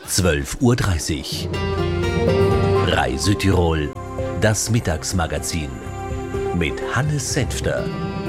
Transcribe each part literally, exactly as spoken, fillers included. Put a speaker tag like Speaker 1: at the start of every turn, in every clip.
Speaker 1: zwölf Uhr dreißig. Rai Südtirol, das Mittagsmagazin mit Hannes Senfter.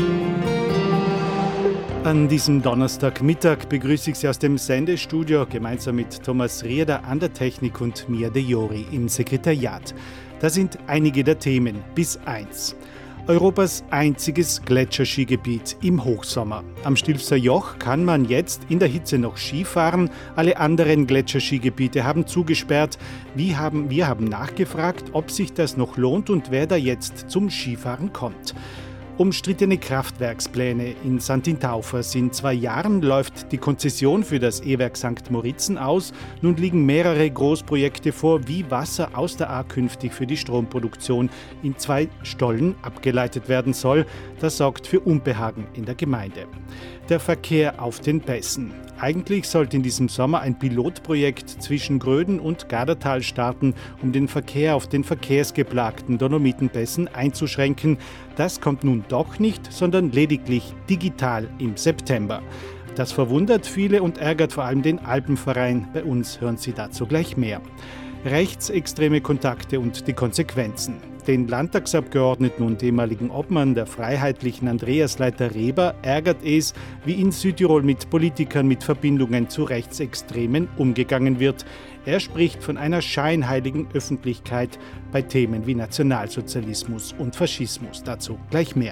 Speaker 2: An diesem Donnerstagmittag begrüße ich Sie aus dem Sendestudio gemeinsam mit Thomas Rieder an der Technik und Mia De Jori im Sekretariat. Da sind einige der Themen bis eins. Europas einziges Gletscherskigebiet im Hochsommer. Am Stilfser Joch kann man jetzt in der Hitze noch Skifahren. Alle anderen Gletscherskigebiete haben zugesperrt. Wir haben, wir haben nachgefragt, ob sich das noch lohnt und wer da jetzt zum Skifahren kommt. Umstrittene Kraftwerkspläne in Santintauffers. In zwei Jahren läuft die Konzession für das E-Werk Sankt Moritzen aus. Nun liegen mehrere Großprojekte vor, wie Wasser aus der Ahr künftig für die Stromproduktion in zwei Stollen abgeleitet werden soll. Das sorgt für Unbehagen in der Gemeinde. Der Verkehr auf den Pässen. Eigentlich sollte in diesem Sommer ein Pilotprojekt zwischen Gröden und Gardertal starten, um den Verkehr auf den verkehrsgeplagten Dolomitenpässen einzuschränken. Das kommt nun doch nicht, sondern lediglich digital im September. Das verwundert viele und ärgert vor allem den Alpenverein. Bei uns hören Sie dazu gleich mehr. Rechtsextreme Kontakte und die Konsequenzen. Den Landtagsabgeordneten und ehemaligen Obmann der Freiheitlichen Andreas Leiter-Reber ärgert es, wie in Südtirol mit Politikern mit Verbindungen zu Rechtsextremen umgegangen wird. Er spricht von einer scheinheiligen Öffentlichkeit bei Themen wie Nationalsozialismus und Faschismus. Dazu gleich mehr.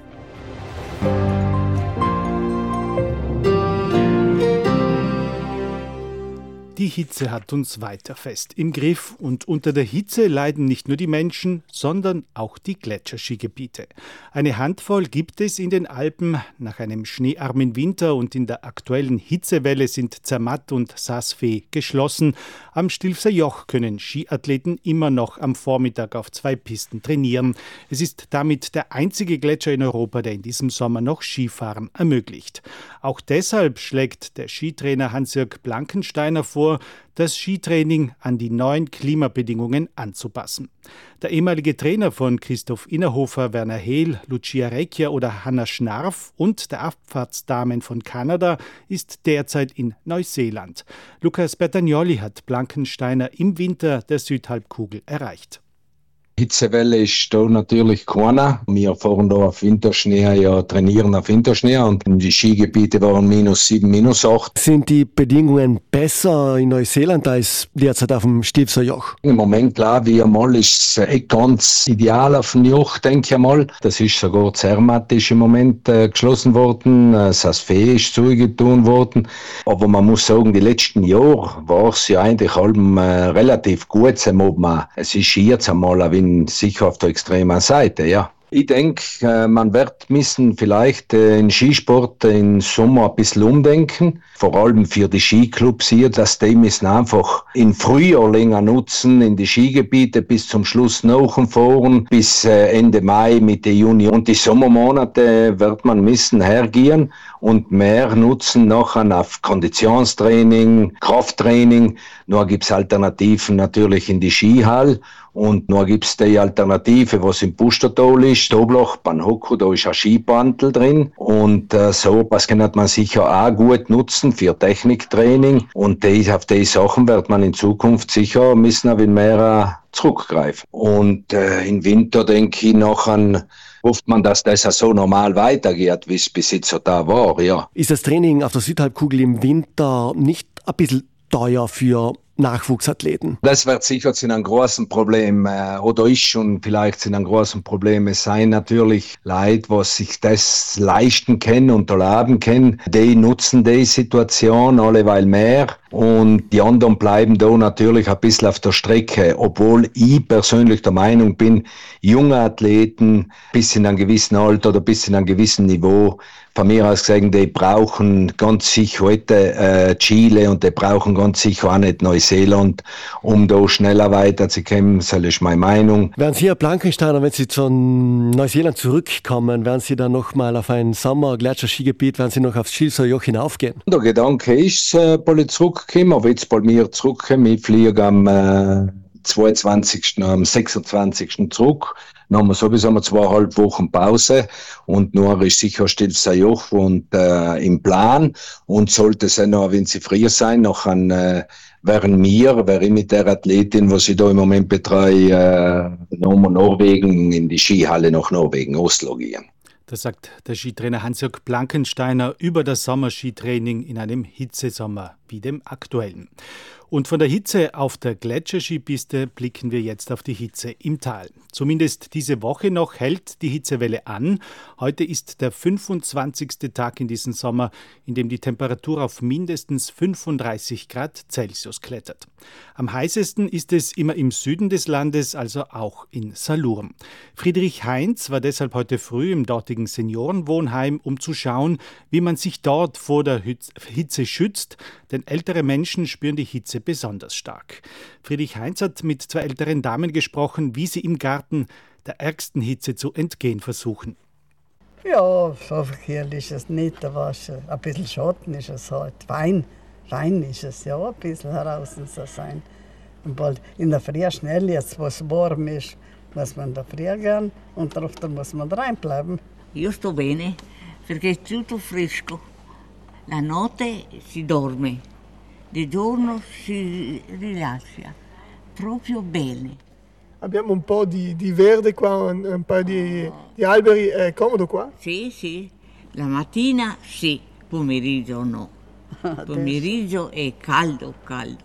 Speaker 2: Die Hitze hat uns weiter fest im Griff und unter der Hitze leiden nicht nur die Menschen, sondern auch die Gletscherskigebiete. Eine Handvoll gibt es in den Alpen. Nach einem schneearmen Winter und in der aktuellen Hitzewelle sind Zermatt und Saas-Fee geschlossen. Am Stilfser Joch können Skiathleten immer noch am Vormittag auf zwei Pisten trainieren. Es ist damit der einzige Gletscher in Europa, der in diesem Sommer noch Skifahren ermöglicht. Auch deshalb schlägt der Skitrainer Hans-Jörg Blankensteiner vor, das Skitraining an die neuen Klimabedingungen anzupassen. Der ehemalige Trainer von Christoph Innerhofer, Werner Hehl, Lucia Recchia oder Hanna Schnarf und der Abfahrtsdamen von Kanada ist derzeit in Neuseeland. Lukas Bertagnoli hat Blankensteiner im Winter der Südhalbkugel erreicht.
Speaker 3: Hitzewelle ist da natürlich keiner. Wir fahren da auf Winterschnee, ja trainieren auf Winterschnee und die Skigebiete waren minus sieben, minus acht.
Speaker 4: Sind die Bedingungen besser in Neuseeland als derzeit auf dem Stilfser Joch?
Speaker 3: Im Moment, klar, wie einmal ist es echt ganz ideal auf dem Joch, denke ich mal. Das ist sogar Zermatt ist im Moment äh, geschlossen worden, äh, Saas-Fee ist zugetun worden. Aber man muss sagen, die letzten Jahre war es ja eigentlich allem äh, relativ gut. Es ist jetzt einmal ein wenig sicher auf der extremen Seite, ja. Ich denke, man wird müssen vielleicht den Skisport im Sommer ein bisschen umdenken. Vor allem für die Skiclubs hier, dass die müssen einfach im Frühjahr länger nutzen, in die Skigebiete bis zum Schluss nachfahren, bis Ende Mai, Mitte Juni. Und die Sommermonate wird man müssen hergehen und mehr nutzen nachher auf Konditionstraining, Krafttraining. Nur gibt's Alternativen natürlich in die Skihall. Und nur gibt's die Alternative, was im Pustertal ist, Toblach, Panhoku, da ist ein Skibantel drin. Und äh, so was kann man sicher auch gut nutzen für Techniktraining. Und die, auf die Sachen wird man in Zukunft sicher müssen ein mehr äh, zurückgreifen. Und äh, im Winter denke ich nachher, hofft man, dass das so normal weitergeht, wie es bis jetzt so da war, ja.
Speaker 4: Ist das Training auf der Südhalbkugel im Winter nicht ein bisschen teuer für Nachwuchsathleten?
Speaker 3: Das wird sicher zu einem großen Problem äh, oder ist schon vielleicht zu einem großen Problem. Es seien natürlich Leute, die sich das leisten können und erlauben können. Die nutzen die Situation alleweil mehr und die anderen bleiben da natürlich ein bisschen auf der Strecke. Obwohl ich persönlich der Meinung bin, junge Athleten bis in einem gewissen Alter oder bis in einem gewissen Niveau, von mir aus gesagt, die brauchen ganz sicher heute äh, Chile und die brauchen ganz sicher auch nicht Neuseeland, um da schneller weiterzukommen. Das ist meine Meinung.
Speaker 4: Werden Sie, Herr Blankensteiner, wenn Sie zu Neuseeland zurückkommen, werden Sie dann noch mal auf ein Sommer-Gletscher-Skigebiet, werden Sie noch aufs Stilfser Joch hinaufgehen?
Speaker 3: Der Gedanke ist, äh, bald zurückkommen, aber jetzt bald mir zurückkommen. Ich fliege am äh, zweiundzwanzigsten am sechsundzwanzigsten zurück. Dann haben wir sowieso haben wir zweieinhalb Wochen Pause und nur ist sicher Stilfs-Joch und äh, im Plan und sollte es noch, wenn sie früher sein, noch ein äh, wären wir, wäre ich mit der Athletin, was ich da im Moment betreue, äh, nach Norwegen, in die Skihalle nach Norwegen, Oslo gehen.
Speaker 2: Das sagt der Skitrainer Hans-Jörg Blankensteiner über das Sommerskitraining in einem Hitzesommer wie dem aktuellen. Und von der Hitze auf der Gletscherskipiste blicken wir jetzt auf die Hitze im Tal. Zumindest diese Woche noch hält die Hitzewelle an. Heute ist der fünfundzwanzigste Tag in diesem Sommer, in dem die Temperatur auf mindestens fünfunddreißig Grad Celsius klettert. Am heißesten ist es immer im Süden des Landes, also auch in Salurn. Friedrich Heinz war deshalb heute früh im dortigen Seniorenwohnheim, um zu schauen, wie man sich dort vor der Hitze schützt, denn ältere Menschen spüren die Hitze besonders stark. Friedrich Heinz hat mit zwei älteren Damen gesprochen, wie sie im Garten der ärgsten Hitze zu entgehen versuchen.
Speaker 5: Ja, so verkehrt ist es nicht, aber ein bisschen Schatten ist es halt. Wein, Wein ist es ja, ein bisschen draußen zu sein. Und bald in der Früh schnell, jetzt wo es warm ist, muss man in der Früh gehen und darauf muss man reinbleiben.
Speaker 6: Io sto bene, perché è tutto fresco. La notte si dorme, di giorno si rilassa, proprio bene.
Speaker 7: Abbiamo un po' di, di verde qua, un, un paio di, di alberi, è comodo qua?
Speaker 6: Sì, sì, la mattina sì, pomeriggio no. Pomeriggio è caldo, caldo.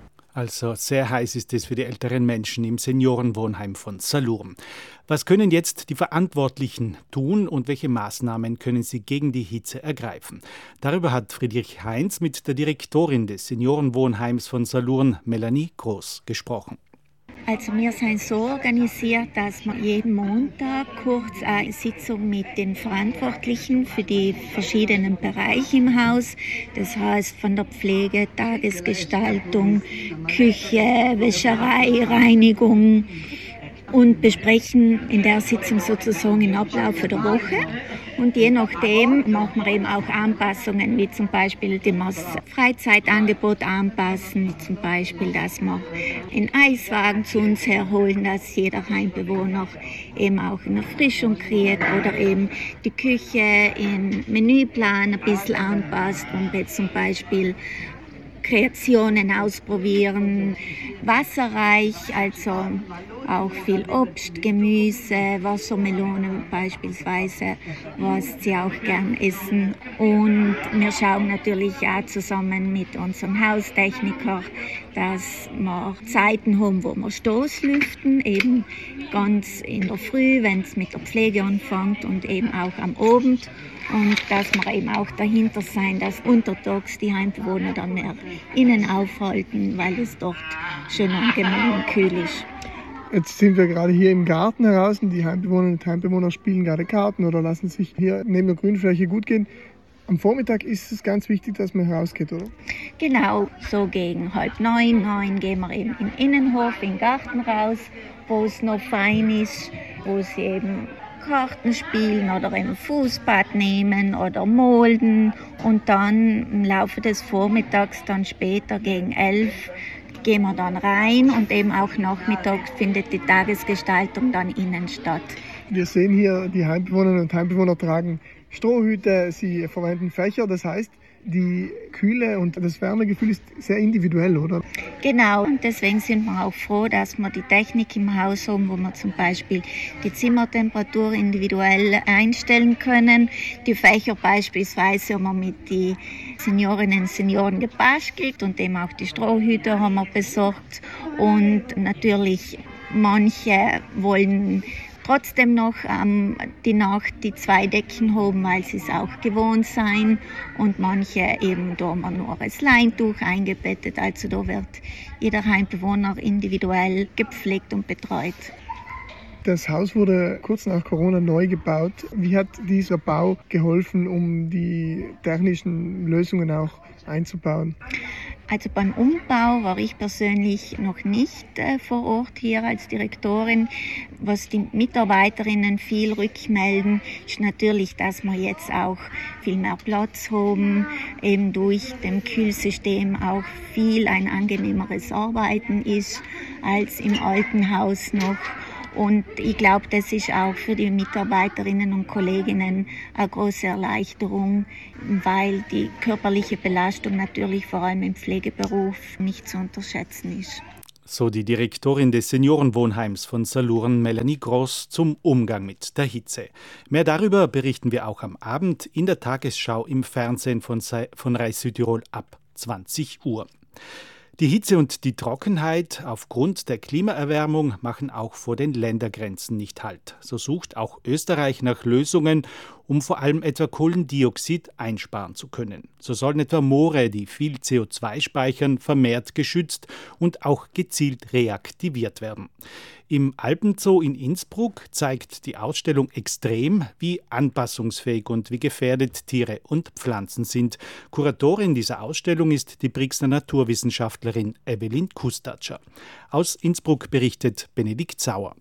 Speaker 2: Also sehr heiß ist es für die älteren Menschen im Seniorenwohnheim von Salurn. Was können jetzt die Verantwortlichen tun und welche Maßnahmen können sie gegen die Hitze ergreifen? Darüber hat Friedrich Heinz mit der Direktorin des Seniorenwohnheims von Salurn, Melanie Groß, gesprochen.
Speaker 8: Also wir sind so organisiert, dass wir jeden Montag kurz eine Sitzung mit den Verantwortlichen für die verschiedenen Bereiche im Haus, das heißt von der Pflege, Tagesgestaltung, Küche, Wäscherei, Reinigung, und besprechen in der Sitzung sozusagen den Ablauf der Woche. Und je nachdem machen wir eben auch Anpassungen, wie zum Beispiel das Freizeitangebot anpassen, wie zum Beispiel, dass wir einen Eiswagen zu uns herholen, dass jeder Heimbewohner eben auch eine Erfrischung kriegt oder eben die Küche im Menüplan ein bisschen anpasst und jetzt zum Beispiel Kreationen ausprobieren, wasserreich, also auch viel Obst, Gemüse, Wassermelonen beispielsweise, was sie auch gern essen. Und wir schauen natürlich auch zusammen mit unserem Haustechniker, dass wir Zeiten haben, wo wir Stoßlüften, eben ganz in der Früh, wenn es mit der Pflege anfängt und eben auch am Abend. Und dass wir eben auch dahinter sein, dass untertags die Heimbewohner dann mehr innen aufhalten, weil es dort schön angenehm und kühl ist.
Speaker 7: Jetzt sind wir gerade hier im Garten heraus und die Heimbewohnerinnen und Heimbewohner spielen gerade Karten oder lassen sich hier neben der Grünfläche gut gehen. Am Vormittag ist es ganz wichtig, dass man rausgeht, oder?
Speaker 8: Genau, so gegen halb neun, neun gehen wir eben im Innenhof, im Garten raus, wo es noch fein ist, wo sie eben Karten spielen oder im Fußbad nehmen oder molden und dann im Laufe des Vormittags, dann später gegen elf, gehen wir dann rein und eben auch nachmittags findet die Tagesgestaltung dann innen statt.
Speaker 7: Wir sehen hier, die Heimbewohnerinnen und Heimbewohner tragen Strohhüte, sie verwenden Fächer, das heißt, die Kühle und das Wärmegefühl ist sehr individuell, oder?
Speaker 8: Genau, und deswegen sind wir auch froh, dass wir die Technik im Haus haben, wo wir zum Beispiel die Zimmertemperatur individuell einstellen können. Die Fächer beispielsweise haben wir mit den Seniorinnen und Senioren gebastelt und eben auch die Strohhüte haben wir besorgt. Und natürlich manche wollen trotzdem noch ähm, die Nacht die zwei Decken haben, weil sie es auch gewohnt sein. Und manche eben, da haben wir nur ein Leintuch eingebettet. Also da wird jeder Heimbewohner individuell gepflegt und betreut.
Speaker 7: Das Haus wurde kurz nach Corona neu gebaut. Wie hat dieser Bau geholfen, um die technischen Lösungen auch einzubauen?
Speaker 8: Also beim Umbau war ich persönlich noch nicht äh, vor Ort hier als Direktorin. Was die Mitarbeiterinnen viel rückmelden, ist natürlich, dass wir jetzt auch viel mehr Platz haben, eben durch dem Kühlsystem auch viel ein angenehmeres Arbeiten ist als im alten Haus noch. Und ich glaube, das ist auch für die Mitarbeiterinnen und Kolleginnen eine große Erleichterung, weil die körperliche Belastung natürlich vor allem im Pflegeberuf nicht zu unterschätzen ist.
Speaker 2: So die Direktorin des Seniorenwohnheims von Saluren, Melanie Gross, zum Umgang mit der Hitze. Mehr darüber berichten wir auch am Abend in der Tagesschau im Fernsehen von, von Rai Südtirol ab zwanzig Uhr. Die Hitze und die Trockenheit aufgrund der Klimaerwärmung machen auch vor den Ländergrenzen nicht Halt. So sucht auch Österreich nach Lösungen, um vor allem etwa Kohlendioxid einsparen zu können. So sollen etwa Moore, die viel C O zwei speichern, vermehrt geschützt und auch gezielt reaktiviert werden. Im Alpenzoo in Innsbruck zeigt die Ausstellung extrem, wie anpassungsfähig und wie gefährdet Tiere und Pflanzen sind. Kuratorin dieser Ausstellung ist die Brixner Naturwissenschaftlerin Evelyn Kustatscher. Aus Innsbruck berichtet Benedikt Sauer.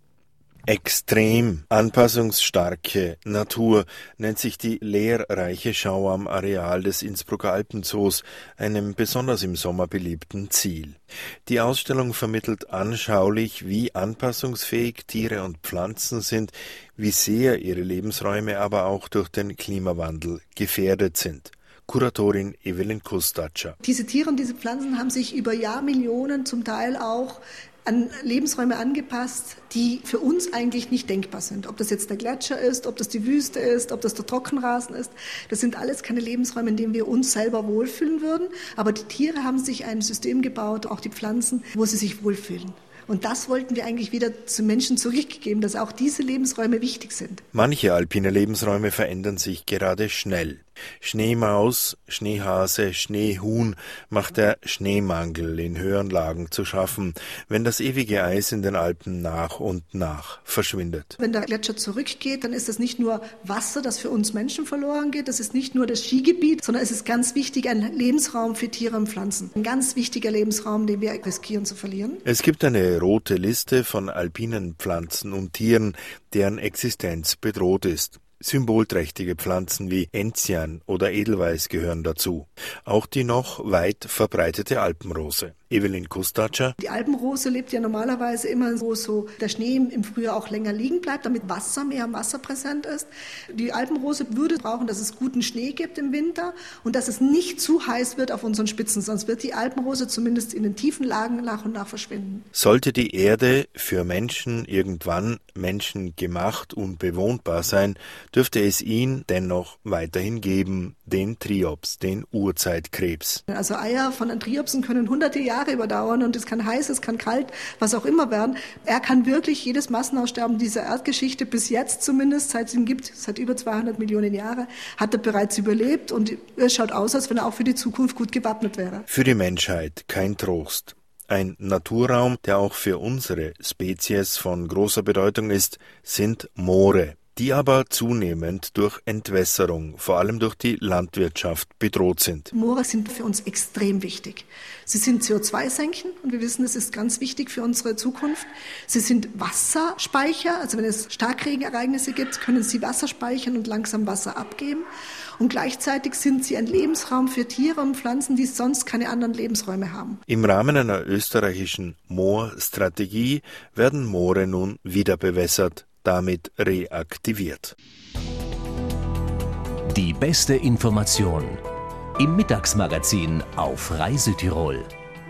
Speaker 9: Extrem anpassungsstarke Natur nennt sich die lehrreiche Schau am Areal des Innsbrucker Alpenzoos, einem besonders im Sommer beliebten Ziel. Die Ausstellung vermittelt anschaulich, wie anpassungsfähig Tiere und Pflanzen sind, wie sehr ihre Lebensräume aber auch durch den Klimawandel gefährdet sind. Kuratorin Evelyn Kustatscher.
Speaker 10: Diese Tiere und diese Pflanzen haben sich über Jahrmillionen zum Teil auch an Lebensräume angepasst, die für uns eigentlich nicht denkbar sind. Ob das jetzt der Gletscher ist, ob das die Wüste ist, ob das der Trockenrasen ist. Das sind alles keine Lebensräume, in denen wir uns selber wohlfühlen würden. Aber die Tiere haben sich ein System gebaut, auch die Pflanzen, wo sie sich wohlfühlen. Und das wollten wir eigentlich wieder zu Menschen zurückgeben, dass auch diese Lebensräume wichtig sind.
Speaker 9: Manche alpine Lebensräume verändern sich gerade schnell. Schneemaus, Schneehase, Schneehuhn macht der Schneemangel in höheren Lagen zu schaffen, wenn das ewige Eis in den Alpen nach und nach verschwindet.
Speaker 10: Wenn der Gletscher zurückgeht, dann ist das nicht nur Wasser, das für uns Menschen verloren geht, das ist nicht nur das Skigebiet, sondern es ist ganz wichtig ein Lebensraum für Tiere und Pflanzen. Ein ganz wichtiger Lebensraum, den wir riskieren zu verlieren.
Speaker 9: Es gibt eine rote Liste von alpinen Pflanzen und Tieren, deren Existenz bedroht ist. Symbolträchtige Pflanzen wie Enzian oder Edelweiß gehören dazu. Auch die noch weit verbreitete Alpenrose. Evelyn Kustatscher.
Speaker 10: Die Alpenrose lebt ja normalerweise immer, wo so der Schnee im Frühjahr auch länger liegen bleibt, damit Wasser, mehr Wasser präsent ist. Die Alpenrose würde brauchen, dass es guten Schnee gibt im Winter und dass es nicht zu heiß wird auf unseren Spitzen, sonst wird die Alpenrose zumindest in den tiefen Lagen nach und nach verschwinden.
Speaker 9: Sollte die Erde für Menschen irgendwann menschengemacht und bewohnbar sein, dürfte es ihn dennoch weiterhin geben, den Triops, den Urzeitkrebs.
Speaker 10: Also Eier von den Triopsen können hunderte Jahre überdauern und es kann heiß, es kann kalt, was auch immer werden. Er kann wirklich jedes Massenaussterben dieser Erdgeschichte bis jetzt zumindest, seit es ihn gibt, seit über zweihundert Millionen Jahren, hat er bereits überlebt und es schaut aus, als wenn er auch für die Zukunft gut gewappnet wäre.
Speaker 9: Für die Menschheit kein Trost. Ein Naturraum, der auch für unsere Spezies von großer Bedeutung ist, sind Moore, die aber zunehmend durch Entwässerung, vor allem durch die Landwirtschaft, bedroht sind.
Speaker 10: Moore sind für uns extrem wichtig. Sie sind C O zwei Senken und wir wissen, das ist ganz wichtig für unsere Zukunft. Sie sind Wasserspeicher, also wenn es Starkregenereignisse gibt, können sie Wasser speichern und langsam Wasser abgeben. Und gleichzeitig sind sie ein Lebensraum für Tiere und Pflanzen, die sonst keine anderen Lebensräume haben.
Speaker 9: Im Rahmen einer österreichischen Moorstrategie werden Moore nun wieder bewässert, damit reaktiviert.
Speaker 1: Die beste Information im Mittagsmagazin auf Rai Südtirol.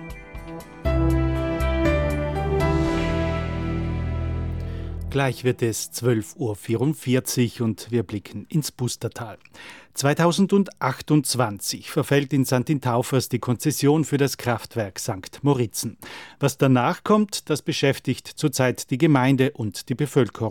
Speaker 2: Gleich wird es zwölf Uhr vierundvierzig und wir blicken ins Pustertal. zweitausendachtundzwanzig verfällt in Santintaufers die Konzession für das Kraftwerk Sankt Moritzen. Was danach kommt, das beschäftigt zurzeit die Gemeinde und die Bevölkerung.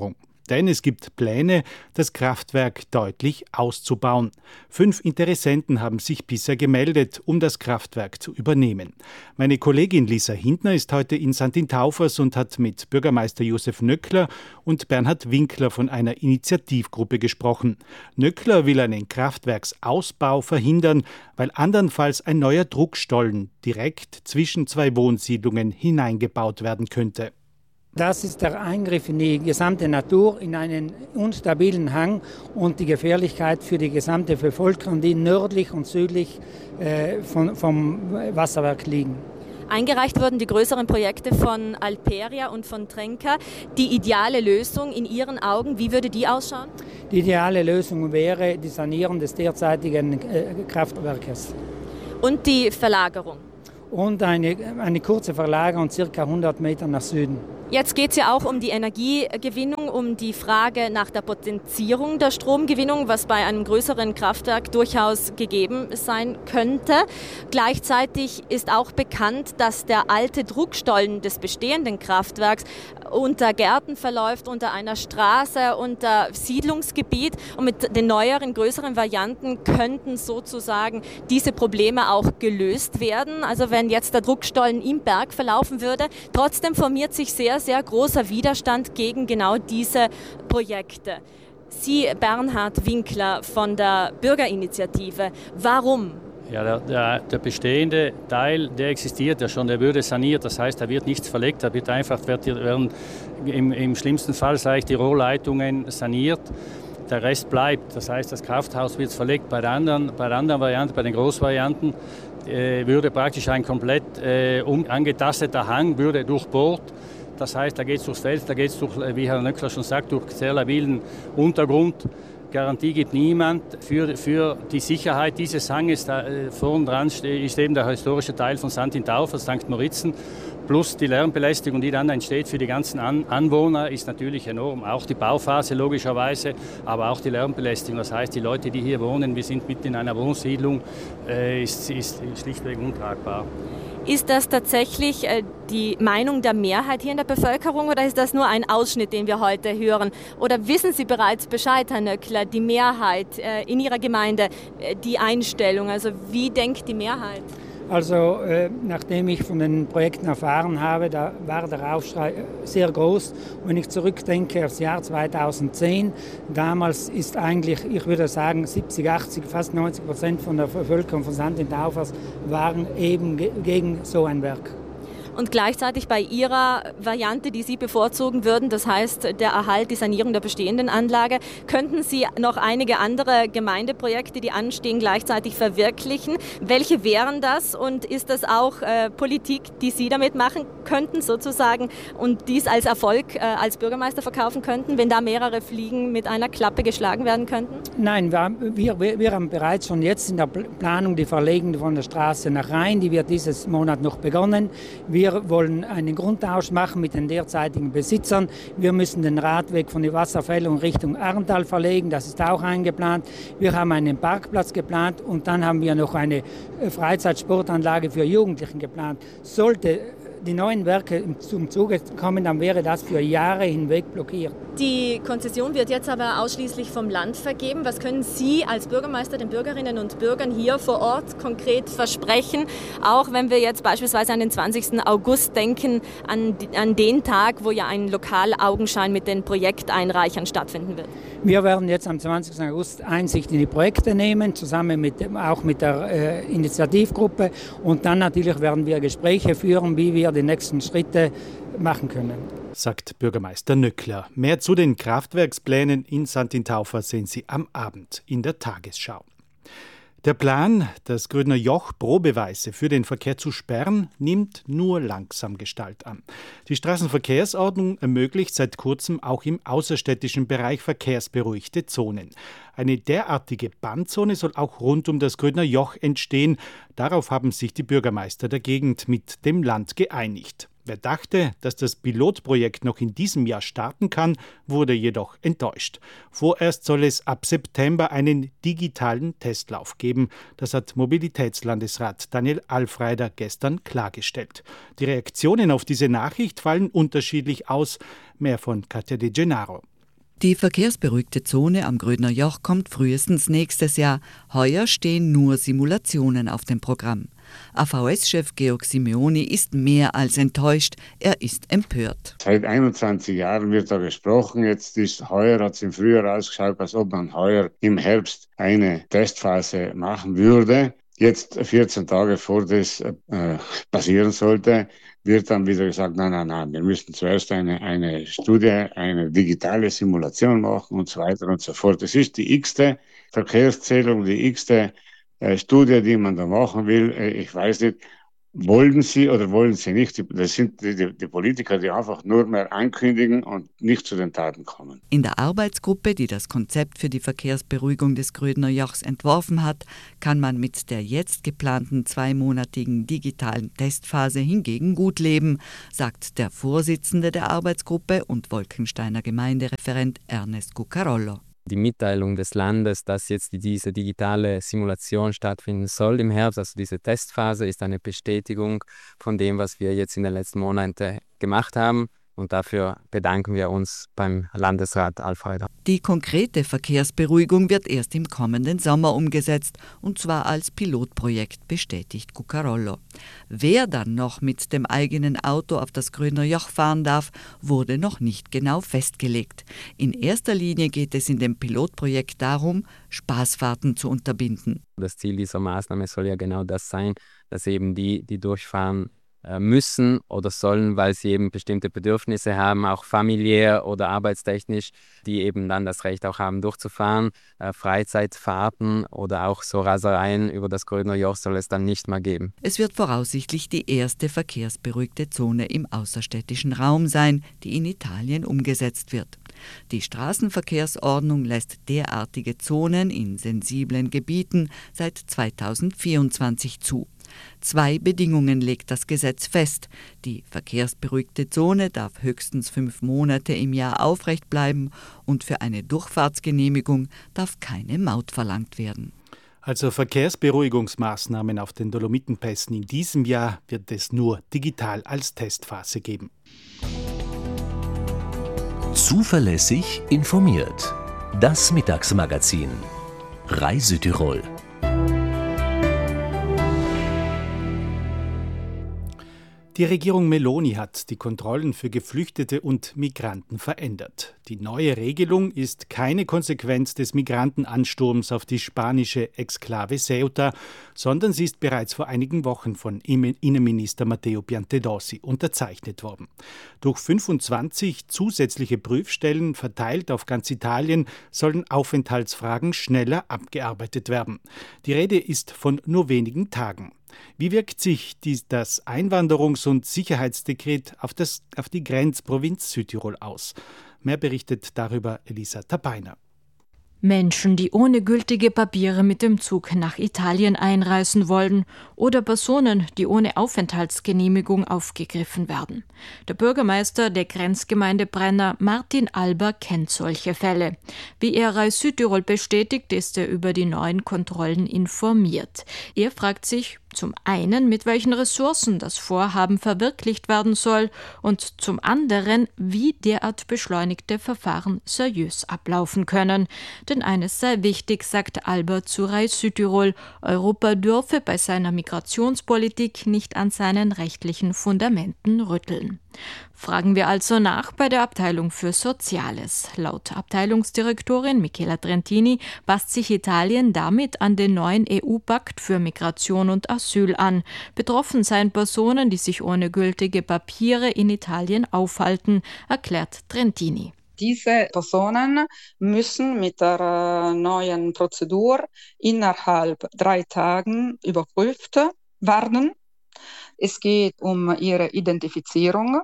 Speaker 2: Denn es gibt Pläne, das Kraftwerk deutlich auszubauen. Fünf Interessenten haben sich bisher gemeldet, um das Kraftwerk zu übernehmen. Meine Kollegin Lisa Hindner ist heute in Sankt Taufers und hat mit Bürgermeister Josef Nöckler und Bernhard Winkler von einer Initiativgruppe gesprochen. Nöckler will einen Kraftwerksausbau verhindern, weil andernfalls ein neuer Druckstollen direkt zwischen zwei Wohnsiedlungen hineingebaut werden könnte.
Speaker 11: Das ist der Eingriff in die gesamte Natur, in einen unstabilen Hang und die Gefährlichkeit für die gesamte Bevölkerung, die nördlich und südlich äh, von, vom Wasserwerk liegen.
Speaker 12: Eingereicht wurden die größeren Projekte von Alperia und von Trenka. Die ideale Lösung in Ihren Augen, wie würde die ausschauen?
Speaker 11: Die ideale Lösung wäre die Sanierung des derzeitigen äh, Kraftwerkes.
Speaker 12: Und die Verlagerung?
Speaker 11: Und eine, eine kurze Verlagerung, circa hundert Meter nach Süden.
Speaker 12: Jetzt geht es ja auch um die Energiegewinnung, um die Frage nach der Potenzierung der Stromgewinnung, was bei einem größeren Kraftwerk durchaus gegeben sein könnte. Gleichzeitig ist auch bekannt, dass der alte Druckstollen des bestehenden Kraftwerks unter Gärten verläuft, unter einer Straße, unter Siedlungsgebiet. Und mit den neueren, größeren Varianten könnten sozusagen diese Probleme auch gelöst werden. Also wenn jetzt der Druckstollen im Berg verlaufen würde, trotzdem formiert sich sehr, sehr großer Widerstand gegen genau diese Projekte. Sie, Bernhard Winkler von der Bürgerinitiative, warum?
Speaker 13: Ja, der, der, der bestehende Teil, der existiert ja schon, der würde saniert, das heißt, da wird nichts verlegt, da wird einfach, wird, werden im, im schlimmsten Fall, sage ich, die Rohrleitungen saniert, der Rest bleibt, das heißt, das Krafthaus wird verlegt. Bei der anderen, bei der anderen Variante, bei den Großvarianten, äh, würde praktisch ein komplett äh, um, angetasteter Hang würde durchbohrt. Das heißt, da geht es durchs Feld, da geht es durch, wie Herr Nöckler schon sagt, durch sehr labilen Untergrund. Garantie gibt niemand für, für die Sicherheit dieses Hanges. Da, äh, vorn dran ist eben der historische Teil von Sankt Taufers, Sankt Moritzen, plus die Lärmbelästigung, die dann entsteht für die ganzen An- Anwohner, ist natürlich enorm. Auch die Bauphase logischerweise, aber auch die Lärmbelästigung. Das heißt, die Leute, die hier wohnen, wir sind mitten in einer Wohnsiedlung, äh, ist, ist schlichtweg untragbar.
Speaker 12: Ist das tatsächlich äh, die Meinung der Mehrheit hier in der Bevölkerung oder ist das nur ein Ausschnitt, den wir heute hören? Oder wissen Sie bereits Bescheid, Herr Nöckler, die Mehrheit äh, in Ihrer Gemeinde, äh, die Einstellung? Also wie denkt die Mehrheit?
Speaker 11: Also äh, nachdem ich von den Projekten erfahren habe, da war der Aufschrei sehr groß. Wenn ich zurückdenke aufs Jahr zweitausendzehn, damals ist eigentlich, ich würde sagen, siebzig, achtzig, fast neunzig Prozent von der Bevölkerung von Sankt Taufers waren eben ge- gegen so ein Werk.
Speaker 12: Und gleichzeitig bei Ihrer Variante, die Sie bevorzugen würden, das heißt der Erhalt, die Sanierung der bestehenden Anlage, könnten Sie noch einige andere Gemeindeprojekte, die anstehen, gleichzeitig verwirklichen. Welche wären das und ist das auch äh, Politik, die Sie damit machen könnten sozusagen und dies als Erfolg äh, als Bürgermeister verkaufen könnten, wenn da mehrere Fliegen mit einer Klappe geschlagen werden könnten?
Speaker 11: Nein, wir, wir, wir haben bereits schon jetzt in der Planung die Verlegung von der Straße nach Rhein, die wird dieses Monat noch begonnen. Wir Wir wollen einen Grundtausch machen mit den derzeitigen Besitzern. Wir müssen den Radweg von der Wasserfällung Richtung Arntal verlegen, das ist auch eingeplant. Wir haben einen Parkplatz geplant und dann haben wir noch eine Freizeitsportanlage für Jugendlichen geplant. Sollte die neuen Werke zum Zuge kommen, dann wäre das für Jahre hinweg blockiert.
Speaker 12: Die Konzession wird jetzt aber ausschließlich vom Land vergeben. Was können Sie als Bürgermeister den Bürgerinnen und Bürgern hier vor Ort konkret versprechen? Auch wenn wir jetzt beispielsweise an den zwanzigsten August denken, an, an den Tag, wo ja ein Lokalaugenschein mit den Projekteinreichern stattfinden wird.
Speaker 11: Wir werden jetzt am zwanzigsten August Einsicht in die Projekte nehmen, zusammen mit, auch mit der äh, Initiativgruppe. Und dann natürlich werden wir Gespräche führen, wie wir die nächsten Schritte machen können.
Speaker 2: Sagt Bürgermeister Nöckler. Mehr zu den Kraftwerksplänen in Sankt Taufers sehen Sie am Abend in der Tagesschau. Der Plan, das Grüner Joch Probeweise für den Verkehr zu sperren, nimmt nur langsam Gestalt an. Die Straßenverkehrsordnung ermöglicht seit kurzem auch im außerstädtischen Bereich verkehrsberuhigte Zonen. Eine derartige Bandzone soll auch rund um das Grüner Joch entstehen. Darauf haben sich die Bürgermeister der Gegend mit dem Land geeinigt. Wer dachte, dass das Pilotprojekt noch in diesem Jahr starten kann, wurde jedoch enttäuscht. Vorerst soll es ab September einen digitalen Testlauf geben. Das hat Mobilitätslandesrat Daniel Alfreider gestern klargestellt. Die Reaktionen auf diese Nachricht fallen unterschiedlich aus. Mehr von Katja De Gennaro.
Speaker 14: Die verkehrsberuhigte Zone am Grödner Joch kommt frühestens nächstes Jahr. Heuer stehen nur Simulationen auf dem Programm. A V S-Chef Georg Simeoni ist mehr als enttäuscht. Er ist empört.
Speaker 15: Seit einundzwanzig Jahren wird da gesprochen. Jetzt ist heuer, hat es im Frühjahr ausgeschaut, als ob man heuer im Herbst eine Testphase machen würde. Jetzt, vierzehn Tage vor das äh, passieren sollte, wird dann wieder gesagt, nein, nein, nein, wir müssen zuerst eine, eine Studie, eine digitale Simulation machen und so weiter und so fort. Das ist die x-te Verkehrszählung, die x-te äh, Studie, die man da machen will. Äh, ich weiß nicht, wollen Sie oder wollen Sie nicht? Das sind die, die, die Politiker, die einfach nur mehr ankündigen und nicht zu den Taten kommen.
Speaker 14: In der Arbeitsgruppe, die das Konzept für die Verkehrsberuhigung des Grödner Jochs entworfen hat, kann man mit der jetzt geplanten zweimonatigen digitalen Testphase hingegen gut leben, sagt der Vorsitzende der Arbeitsgruppe und Wolkensteiner Gemeindereferent Ernest Cuccarollo.
Speaker 16: Die Mitteilung des Landes, dass jetzt diese digitale Simulation stattfinden soll im Herbst, also diese Testphase, ist eine Bestätigung von dem, was wir jetzt in den letzten Monaten gemacht haben. Und dafür bedanken wir uns beim Landesrat Alfred.
Speaker 14: Die konkrete Verkehrsberuhigung wird erst im kommenden Sommer umgesetzt, und zwar als Pilotprojekt, bestätigt Cuccarollo. Wer dann noch mit dem eigenen Auto auf das Grödner Joch fahren darf, wurde noch nicht genau festgelegt. In erster Linie geht es in dem Pilotprojekt darum, Spaßfahrten zu unterbinden.
Speaker 16: Das Ziel dieser Maßnahme soll ja genau das sein, dass eben die, die durchfahren, müssen oder sollen, weil sie eben bestimmte Bedürfnisse haben, auch familiär oder arbeitstechnisch, die eben dann das Recht auch haben, durchzufahren. Äh, Freizeitfahrten oder auch so Rasereien über das Grödner Joch soll es dann nicht mehr geben.
Speaker 14: Es wird voraussichtlich die erste verkehrsberuhigte Zone im außerstädtischen Raum sein, die in Italien umgesetzt wird. Die Straßenverkehrsordnung lässt derartige Zonen in sensiblen Gebieten seit zweitausendvierundzwanzig zu. Zwei Bedingungen legt das Gesetz fest. Die verkehrsberuhigte Zone darf höchstens fünf Monate im Jahr aufrecht bleiben und für eine Durchfahrtsgenehmigung darf keine Maut verlangt werden.
Speaker 2: Also Verkehrsberuhigungsmaßnahmen auf den Dolomitenpässen in diesem Jahr wird es nur digital als Testphase geben.
Speaker 1: Zuverlässig informiert. Das Mittagsmagazin. Reisütirol.
Speaker 2: Die Regierung Meloni hat die Kontrollen für Geflüchtete und Migranten verändert. Die neue Regelung ist keine Konsequenz des Migrantenansturms auf die spanische Exklave Ceuta, sondern sie ist bereits vor einigen Wochen von Innenminister Matteo Piantedosi unterzeichnet worden. Durch fünfundzwanzig zusätzliche Prüfstellen verteilt auf ganz Italien sollen Aufenthaltsfragen schneller abgearbeitet werden. Die Rede ist von nur wenigen Tagen. Wie wirkt sich dies, das Einwanderungs- und Sicherheitsdekret auf, das, auf die Grenzprovinz Südtirol aus? Mehr berichtet darüber Elisa Tapainer.
Speaker 17: Menschen, die ohne gültige Papiere mit dem Zug nach Italien einreisen wollen oder Personen, die ohne Aufenthaltsgenehmigung aufgegriffen werden. Der Bürgermeister der Grenzgemeinde Brenner, Martin Alber, kennt solche Fälle. Wie er Reis Südtirol bestätigt, ist er über die neuen Kontrollen informiert. Er fragt sich zum einen, mit welchen Ressourcen das Vorhaben verwirklicht werden soll und zum anderen, wie derart beschleunigte Verfahren seriös ablaufen können. Denn eines sei wichtig, sagt Albert zu Reis Südtirol, Europa dürfe bei seiner Migrationspolitik nicht an seinen rechtlichen Fundamenten rütteln. Fragen wir also nach bei der Abteilung für Soziales. Laut Abteilungsdirektorin Michela Trentini passt sich Italien damit an den neuen E U-Pakt für Migration und Asyl an. Betroffen seien Personen, die sich ohne gültige Papiere in Italien aufhalten, erklärt Trentini.
Speaker 18: Diese Personen müssen mit der neuen Prozedur innerhalb drei Tagen überprüft werden. Es geht um ihre Identifizierung,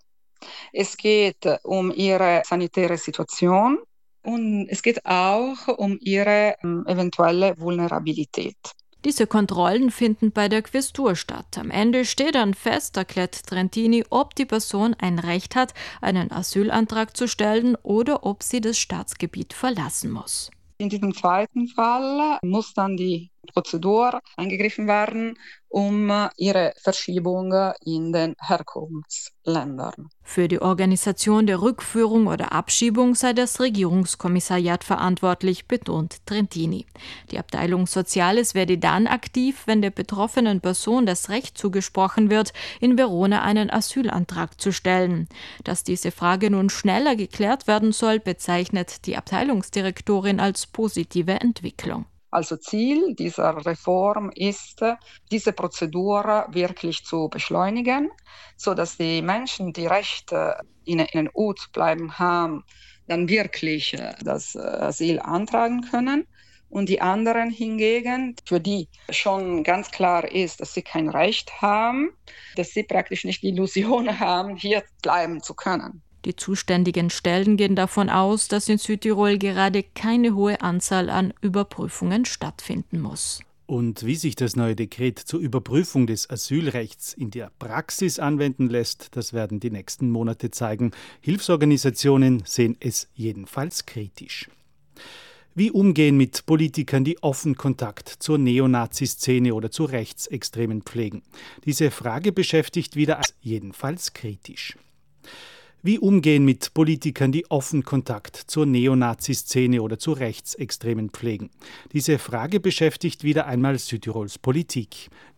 Speaker 18: es geht um ihre sanitäre Situation und es geht auch um ihre ähm, eventuelle Vulnerabilität.
Speaker 17: Diese Kontrollen finden bei der Questur statt. Am Ende steht dann fest, erklärt Trentini, ob die Person ein Recht hat, einen Asylantrag zu stellen oder ob sie das Staatsgebiet verlassen muss.
Speaker 18: In diesem zweiten Fall muss dann die Prozedur eingegriffen werden, um ihre Verschiebung in den Herkunftsländern.
Speaker 17: Für die Organisation der Rückführung oder Abschiebung sei das Regierungskommissariat verantwortlich, betont Trentini. Die Abteilung Soziales werde dann aktiv, wenn der betroffenen Person das Recht zugesprochen wird, in Verona einen Asylantrag zu stellen. Dass diese Frage nun schneller geklärt werden soll, bezeichnet die Abteilungsdirektorin als positive Entwicklung.
Speaker 18: Also Ziel dieser Reform ist, diese Prozedur wirklich zu beschleunigen, sodass die Menschen, die Recht in der E U zu bleiben haben, dann wirklich das Asyl antragen können. Und die anderen hingegen, für die schon ganz klar ist, dass sie kein Recht haben, dass sie praktisch nicht die Illusion haben, hier bleiben zu können.
Speaker 17: Die zuständigen Stellen gehen davon aus, dass in Südtirol gerade keine hohe Anzahl an Überprüfungen stattfinden muss.
Speaker 2: Und wie sich das neue Dekret zur Überprüfung des Asylrechts in der Praxis anwenden lässt, das werden die nächsten Monate zeigen. Hilfsorganisationen sehen es jedenfalls kritisch. Wie umgehen mit Politikern, die offen Kontakt zur Neonazi-Szene oder zu Rechtsextremen pflegen? Diese Frage beschäftigt wieder jedenfalls kritisch. Wie umgehen mit Politikern, die offen Kontakt zur Neonazi-Szene oder zu Rechtsextremen pflegen? Diese Frage beschäftigt wieder einmal Südtirols Politik.